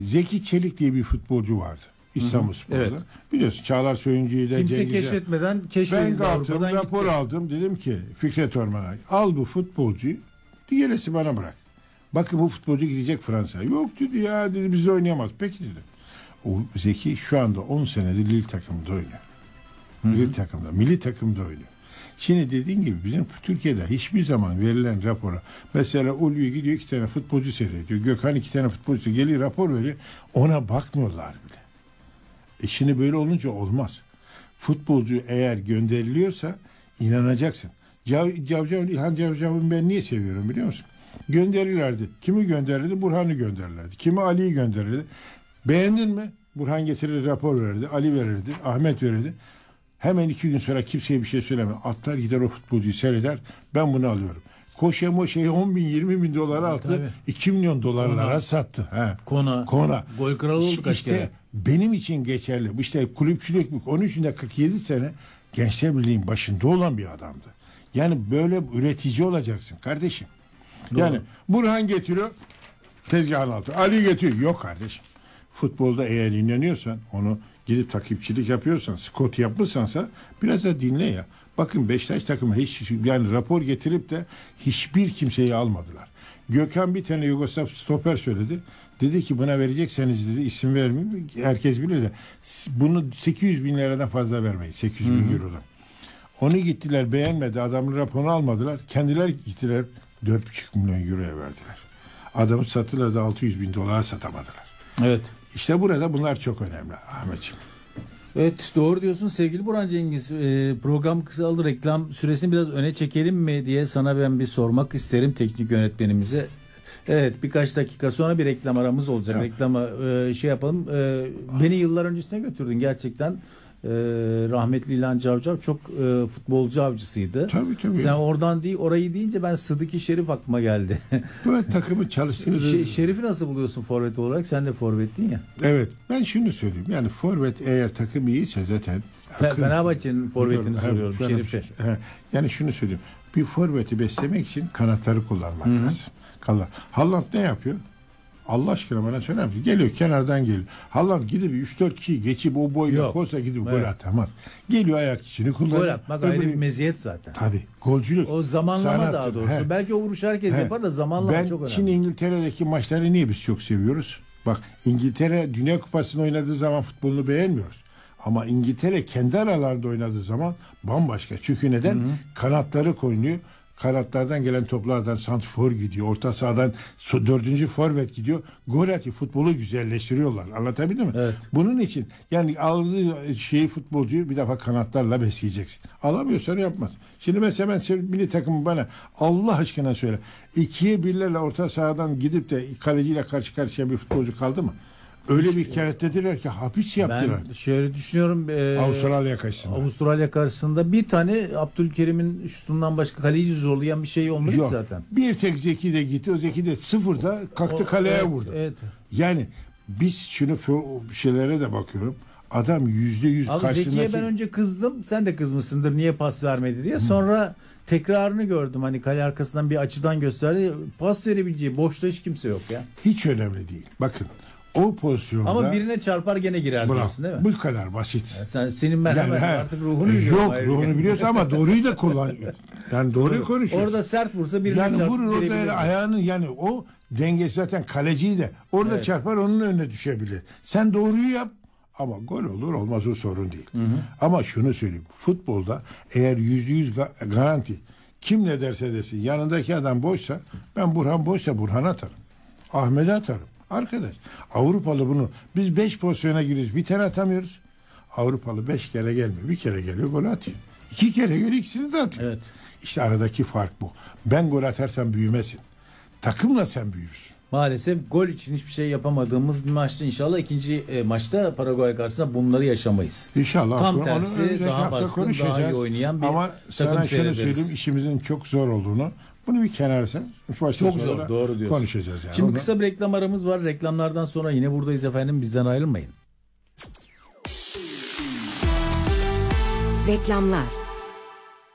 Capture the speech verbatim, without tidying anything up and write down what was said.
Zeki Çelik diye bir futbolcu vardı İstanbulspor'da. Evet. Biliyorsun Çağlar Söyüncü'yü de kimse Cengiz'e... keşfetmeden keşfedildi. Ben kalktım, rapor gitti. aldım. Dedim ki Fikret Orman'a al bu futbolcuyu, diğerisi bana bırak. Bakın bu futbolcu gidecek Fransa'ya. Yok dedi ya, dedi biz oynayamaz. Peki dedim. O Zeki şu anda on senedir Lille takımında oynuyor. Lille takımda, milli takımda oynuyor. Şimdi dediğin gibi bizim Türkiye'de hiçbir zaman verilen rapora, mesela Ulvi gidiyor iki tane futbolcu seyrediyor. Gökhan iki tane futbolcu geliyor rapor veriyor. Ona bakmıyorlar bile. E şimdi böyle olunca olmaz. Futbolcu eğer gönderiliyorsa inanacaksın. Cav, Cavcav, İlhan Cavcav'ı ben niye seviyorum biliyor musun? Gönderirlerdi. Kimi gönderirdi? Burhan'ı gönderirlerdi. Kimi Ali'yi gönderirdi. Beğendin mi? Burhan getirir rapor verirdi. Ali verirdi. Ahmet verirdi. Hemen iki gün sonra kimseye bir şey söyleme. Atlar gider o futbolcuyu seyreder. Ben bunu alıyorum. Koşe Moşe'yi on bin yirmi bin dolara aldı. Tabii. iki milyon dolarlara Kona. sattı. He. Kona. Kona. Gol kralı oldu kaç işte kere. Benim için geçerli. İşte kulüpçülük onun için de kırk yedi sene Gençler Birliği'nin başında olan bir adamdı. Yani böyle üretici olacaksın kardeşim. Doğru. Yani Burhan getiriyor tezgahın altı. Ali getiriyor. Yok kardeşim. Futbolda eğer inanıyorsan, onu gidip takipçilik yapıyorsan, scout yapmışsansa biraz da dinle ya. Bakın Beşiktaş takımı hiç yani rapor getirip de hiçbir kimseyi almadılar. Gökhan bir tane Yugoslav stoper söyledi. Dedi ki buna verecekseniz dedi, isim vermeyeyim. Herkes bilir de bunu sekiz yüz bin liradan fazla vermeyin. sekiz yüz bin eurodan. Onu gittiler, beğenmedi. Adamın raporunu almadılar. Kendileri gittiler dört buçuk milyon euroya verdiler. Adamı sattılar da altı yüz bin dolara satamadılar. Evet. İşte burada bunlar çok önemli Ahmetciğim. Evet, doğru diyorsun sevgili Burhan Cengiz. Ee, program kısaldı, reklam süresini biraz öne çekelim mi diye sana ben bir sormak isterim teknik yönetmenimize. Evet, birkaç dakika sonra bir reklam aramız olacak. Evet. Reklama e, şey yapalım. E, beni yıllar öncesine götürdün gerçekten. E, rahmetli İlhan Cavcav çok e, futbolcu avcısıydı. Tabii tabii. Sen oradan değil, orayı deyince ben Sıdıki Şerif aklıma geldi. Böyle takımı çalıştırırız. Ş- Şerif'i nasıl buluyorsun forvet olarak? Sen de forvettin ya. Evet. Ben şunu söyleyeyim. Yani forvet eğer takım iyiyse zaten... Fe- Fenerbahçe'nin forvetini soruyorum. Şerif'e. Yani şunu söyleyeyim. Bir forveti beslemek için kanatları kullanmak Hı-hı. lazım. Kallar. Haaland ne yapıyor? Allah aşkına bana söyler misin? Geliyor kenardan geliyor. Haaland gidip üç dört kişi geçip o boyla koysa gidip evet. gol atamaz. Geliyor ayak içini kullanıyor. Gol atmak ayrı bir meziyet zaten. Tabii. Golcülük. O zamanlama sanat, daha doğrusu. He. Belki o vuruş herkes He. yapar da zamanlama ben, çok önemli. Şimdi İngiltere'deki maçları niye biz çok seviyoruz? Bak İngiltere Dünya Kupası'nı oynadığı zaman futbolunu beğenmiyoruz. Ama İngiltere kendi aralarında oynadığı zaman bambaşka. Çünkü neden? Hı-hı. Kanatları koyuyor. Kanatlardan gelen toplardan santrfor gidiyor. Orta sahadan dördüncü forvet gidiyor. Gol atıyor. Futbolu güzelleştiriyorlar. Anlatabildim mi? Evet. Bunun için yani aldığı şeyi futbolcuyu bir defa kanatlarla besleyeceksin. Alamıyorsan yapmaz. Şimdi mesela ben milli takımı bana Allah aşkına söyle. İkiye birlerle orta sahadan gidip de kaleciyle karşı karşıya bir futbolcu kaldı mı? Öyle bir kenetlediler ki hapis yaptılar. Ben şöyle düşünüyorum. E, Avustralya karşısında. Avustralya karşısında bir tane Abdülkerim'in şutundan başka kaleci zorlayan bir şey olmadı Yok. zaten. Bir tek Zeki de gitti. O Zeki de sıfırda kalktı o, kaleye evet, vurdu. Evet. Yani biz şunu şeylere de bakıyorum. Adam yüzde yüz karşısındaki... Zeki'ye ben önce kızdım. Sen de kızmışsındır. Niye pas vermedi diye. Sonra tekrarını gördüm. Hani kale arkasından bir açıdan gösterdi. Pas verebileceği boşta hiç kimse yok ya. Hiç önemli değil. Bakın. O pozisyonda... Ama birine çarpar gene girer bırak, diyorsun değil mi? Bu kadar basit. Yani sen, senin ben yani, artık ruhunu biliyorum. Yok ruhunu biliyorsun ama doğruyu da kullanıyor. Yani doğruyu konuşuyor. Orada sert vursa birine yani çarpar. Yani vurur orada yani ayağının yani o dengesi zaten kaleciyi de orada evet. çarpar onun önüne düşebilir. Sen doğruyu yap ama gol olur olmaz o sorun değil. Hı hı. Ama şunu söyleyeyim. Futbolda eğer yüzde yüz garanti kim ne derse desin yanındaki adam boşsa ben Burhan boşsa Burhan atarım. Ahmet'e atarım. Arkadaş Avrupalı bunu biz beş pozisyona giriyoruz bir tane atamıyoruz. Avrupalı beş kere gelmiyor bir kere geliyor gol atıyor. İki kere geliyor ikisini de atıyor. Evet. İşte aradaki fark bu. Ben gol atarsam büyümesin. Takımla sen büyürsün. Maalesef gol için hiçbir şey yapamadığımız bir maçta inşallah ikinci e, maçta Paraguay karşısında bunları yaşamayız. İnşallah. Tam tersi daha baskın daha iyi oynayan bir ama takım sana şunu söyleyeyim işimizin çok zor olduğunu. Bunu bir kenara sen. Çok zor doğru diyorsun. Konuşacağız yani. Şimdi Onu... kısa bir reklam aramız var. Reklamlardan sonra yine buradayız efendim. Bizden ayrılmayın. Reklamlar.